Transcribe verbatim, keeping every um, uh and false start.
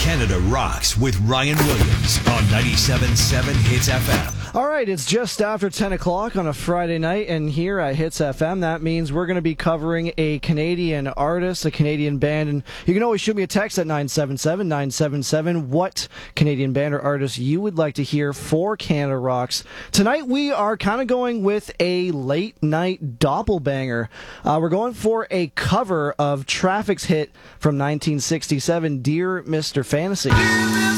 Canada Rocks with Ryan Williams on ninety-seven point seven Hits F M. All right, it's just after ten o'clock on a Friday night, and here at Hits F M, that means we're going to be covering a Canadian artist, a Canadian band, and you can always shoot me a text at nine seven seven, nine seven seven what Canadian band or artist you would like to hear for Canada Rocks. Tonight, we are kind of going with a late-night doppelbanger. Uh, we're going for a cover of Traffic's hit from nineteen sixty-seven, Dear Mister Fantasy.